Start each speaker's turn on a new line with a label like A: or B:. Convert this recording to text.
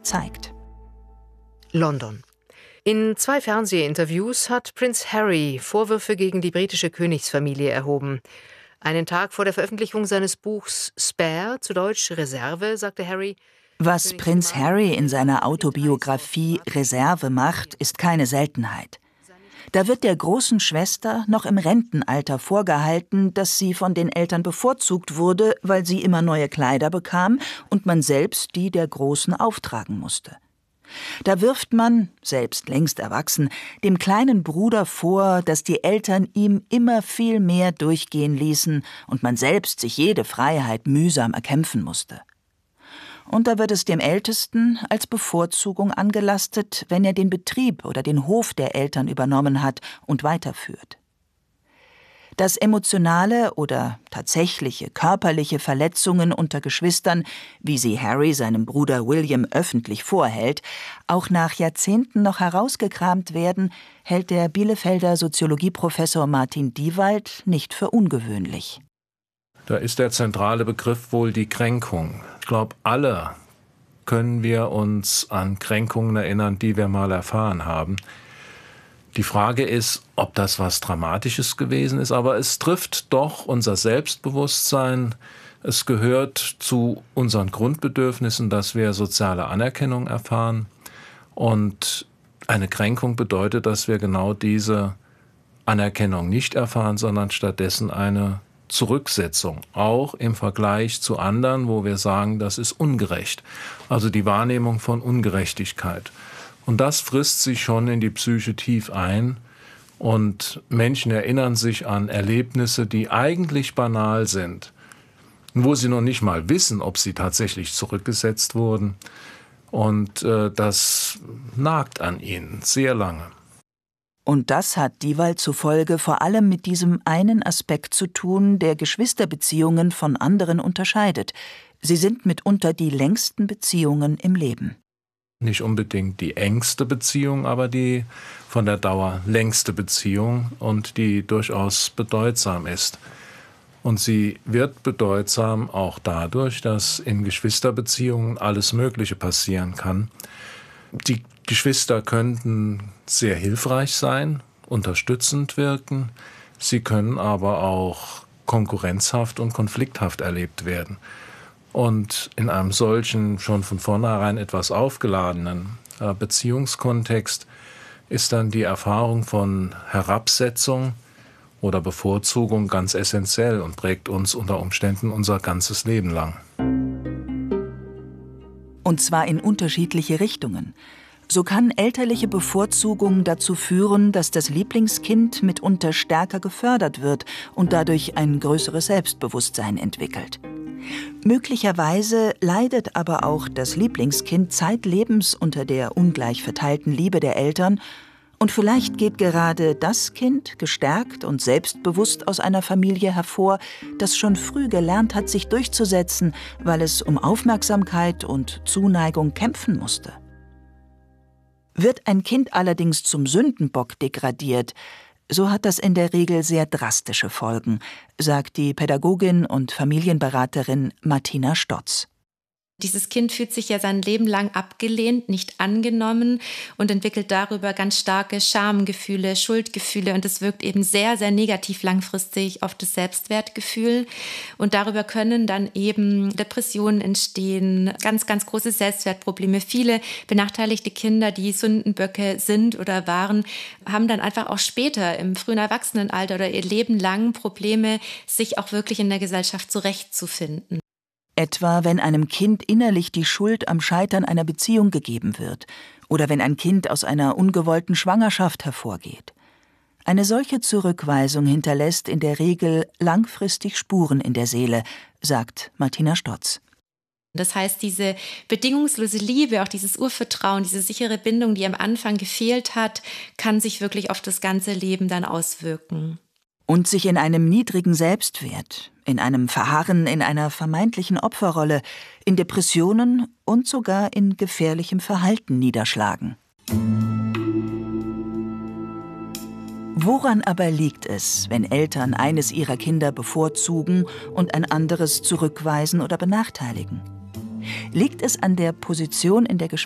A: zeigt.
B: London. In 2 Fernsehinterviews hat Prinz Harry Vorwürfe gegen die britische Königsfamilie erhoben. Einen Tag vor der Veröffentlichung seines Buchs Spare, zu Deutsch Reserve, sagte Harry:
A: Was Prinz Harry in seiner Autobiografie Reserve macht, ist keine Seltenheit. Da wird der großen Schwester noch im Rentenalter vorgehalten, dass sie von den Eltern bevorzugt wurde, weil sie immer neue Kleider bekam und man selbst die der Großen auftragen musste. Da wirft man, selbst längst erwachsen, dem kleinen Bruder vor, dass die Eltern ihm immer viel mehr durchgehen ließen und man selbst sich jede Freiheit mühsam erkämpfen musste. Und da wird es dem Ältesten als Bevorzugung angelastet, wenn er den Betrieb oder den Hof der Eltern übernommen hat und weiterführt. Dass emotionale oder tatsächliche körperliche Verletzungen unter Geschwistern, wie sie Harry seinem Bruder William öffentlich vorhält, auch nach Jahrzehnten noch herausgekramt werden, hält der Bielefelder Soziologieprofessor Martin Diewald nicht für ungewöhnlich.
C: Da ist der zentrale Begriff wohl die Kränkung. Ich glaube, alle können wir uns an Kränkungen erinnern, die wir mal erfahren haben. Die Frage ist, ob das was Dramatisches gewesen ist, aber es trifft doch unser Selbstbewusstsein. Es gehört zu unseren Grundbedürfnissen, dass wir soziale Anerkennung erfahren. Und eine Kränkung bedeutet, dass wir genau diese Anerkennung nicht erfahren, sondern stattdessen eine Zurücksetzung, auch im Vergleich zu anderen, wo wir sagen, das ist ungerecht. Also die Wahrnehmung von Ungerechtigkeit. Und das frisst sich schon in die Psyche tief ein. Und Menschen erinnern sich an Erlebnisse, die eigentlich banal sind, wo sie noch nicht mal wissen, ob sie tatsächlich zurückgesetzt wurden. Und das nagt an ihnen sehr lange.
A: Und das hat Diewald zufolge vor allem mit diesem einen Aspekt zu tun, der Geschwisterbeziehungen von anderen unterscheidet. Sie sind mitunter die längsten Beziehungen im Leben.
C: Nicht unbedingt die engste Beziehung, aber die von der Dauer längste Beziehung und die durchaus bedeutsam ist. Und sie wird bedeutsam auch dadurch, dass in Geschwisterbeziehungen alles Mögliche passieren kann. Die Geschwister könnten sehr hilfreich sein, unterstützend wirken. Sie können aber auch konkurrenzhaft und konflikthaft erlebt werden. Und in einem solchen, schon von vornherein etwas aufgeladenen Beziehungskontext ist dann die Erfahrung von Herabsetzung oder Bevorzugung ganz essentiell und prägt uns unter Umständen unser ganzes Leben lang.
A: Und zwar in unterschiedliche Richtungen. So kann elterliche Bevorzugung dazu führen, dass das Lieblingskind mitunter stärker gefördert wird und dadurch ein größeres Selbstbewusstsein entwickelt. Möglicherweise leidet aber auch das Lieblingskind zeitlebens unter der ungleich verteilten Liebe der Eltern und vielleicht geht gerade das Kind gestärkt und selbstbewusst aus einer Familie hervor, das schon früh gelernt hat, sich durchzusetzen, weil es um Aufmerksamkeit und Zuneigung kämpfen musste. Wird ein Kind allerdings zum Sündenbock degradiert, so hat das in der Regel sehr drastische Folgen, sagt die Pädagogin und Familienberaterin Martina Stotz.
D: Dieses Kind fühlt sich ja sein Leben lang abgelehnt, nicht angenommen und entwickelt darüber ganz starke Schamgefühle, Schuldgefühle und es wirkt eben sehr, sehr negativ langfristig auf das Selbstwertgefühl und darüber können dann eben Depressionen entstehen, ganz, ganz große Selbstwertprobleme. Viele benachteiligte Kinder, die Sündenböcke sind oder waren, haben dann einfach auch später im frühen Erwachsenenalter oder ihr Leben lang Probleme, sich auch wirklich in der Gesellschaft zurechtzufinden.
A: Etwa wenn einem Kind innerlich die Schuld am Scheitern einer Beziehung gegeben wird oder wenn ein Kind aus einer ungewollten Schwangerschaft hervorgeht. Eine solche Zurückweisung hinterlässt in der Regel langfristig Spuren in der Seele, sagt Martina Stotz.
D: Das heißt, diese bedingungslose Liebe, auch dieses Urvertrauen, diese sichere Bindung, die am Anfang gefehlt hat, kann sich wirklich auf das ganze Leben dann auswirken.
A: Und sich in einem niedrigen Selbstwert, in einem Verharren in einer vermeintlichen Opferrolle, in Depressionen und sogar in gefährlichem Verhalten niederschlagen. Woran aber liegt es, wenn Eltern eines ihrer Kinder bevorzugen und ein anderes zurückweisen oder benachteiligen? Liegt es an der Position in der